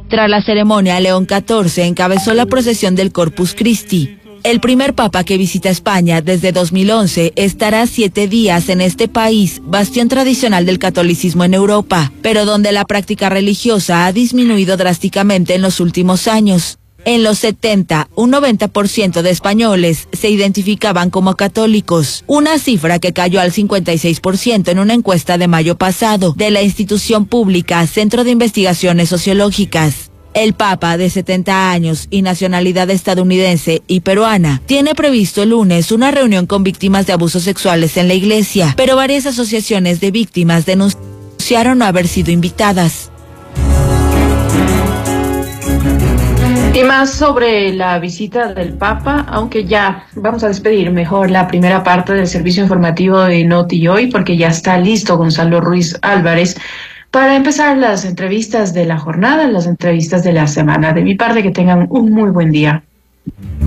Tras la ceremonia, León XIV encabezó la procesión del Corpus Christi. El primer papa que visita España desde 2011 estará 7 días en este país, bastión tradicional del catolicismo en Europa, pero donde la práctica religiosa ha disminuido drásticamente en los últimos años. En los 70, un 90% de españoles se identificaban como católicos, una cifra que cayó al 56% en una encuesta de mayo pasado de la institución pública Centro de Investigaciones Sociológicas. El Papa, de 70 años y nacionalidad estadounidense y peruana, tiene previsto el lunes una reunión con víctimas de abusos sexuales en la iglesia, pero varias asociaciones de víctimas denunciaron no haber sido invitadas. Y más sobre la visita del Papa, aunque ya vamos a despedir mejor la primera parte del servicio informativo de Noti Hoy, porque ya está listo Gonzalo Ruiz Álvarez para empezar las entrevistas de la jornada, las entrevistas de la semana. De mi parte, que tengan un muy buen día.